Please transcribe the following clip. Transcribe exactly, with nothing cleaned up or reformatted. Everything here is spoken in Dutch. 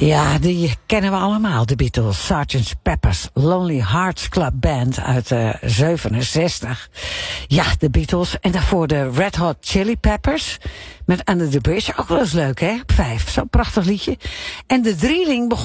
Ja, die kennen we allemaal, de Beatles. sergeant Pepper's Lonely Hearts Club Band uit uh, zevenenzestig. Ja, de Beatles. En daarvoor de Red Hot Chili Peppers met Under the Bridge. Ook wel eens leuk, hè? Op vijf. Zo'n prachtig liedje. En de drieling begon